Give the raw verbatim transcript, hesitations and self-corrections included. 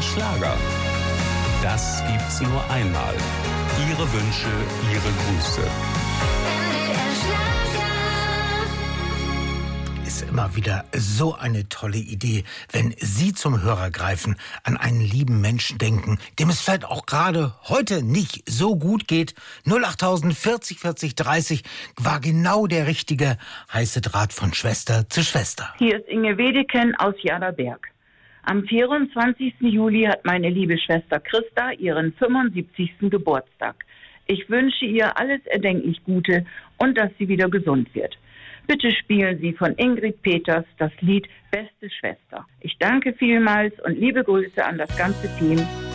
Der Schlager. Das gibt's nur einmal. Ihre Wünsche, Ihre Grüße. Ist immer wieder so eine tolle Idee, wenn Sie zum Hörer greifen, an einen lieben Menschen denken, dem es vielleicht auch gerade heute nicht so gut geht. null acht vierzig vierzig dreißig war genau der richtige heiße Draht von Schwester zu Schwester. Hier ist Inge Wedeken aus Jaderberg. Am vierundzwanzigsten Juli hat meine liebe Schwester Christa ihren fünfundsiebzigsten Geburtstag. Ich wünsche ihr alles erdenklich Gute und dass sie wieder gesund wird. Bitte spielen Sie von Ingrid Peters das Lied Beste Schwester. Ich danke vielmals und liebe Grüße an das ganze Team.